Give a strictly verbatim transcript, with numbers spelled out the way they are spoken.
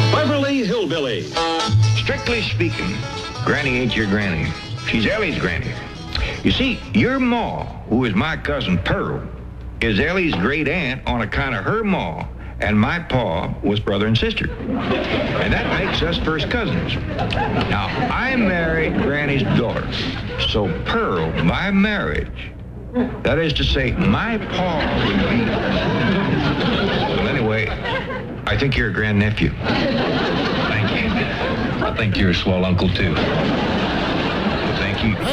Beverly Hillbilly. Strictly speaking, Granny ain't your granny. She's Ellie's granny. You see, your ma, who is my cousin Pearl, is Ellie's great aunt on account of her ma, and my pa was brother and sister. And that makes us first cousins. Now, I married Granny's daughter, so Pearl, by marriage, that is to say, my pa would be... Well, anyway, I think you're a grandnephew. Thank you. I think you're a swell uncle, too. Thank you.